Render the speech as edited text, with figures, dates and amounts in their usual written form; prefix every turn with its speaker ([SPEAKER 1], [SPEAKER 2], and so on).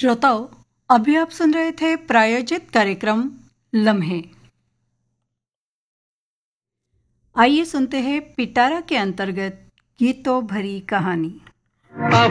[SPEAKER 1] श्रोताओं, अभी आप सुन रहे थे प्रायोजित कार्यक्रम लम्हे। आइए सुनते हैं पिटारा के अंतर्गत गीतों भरी कहानी।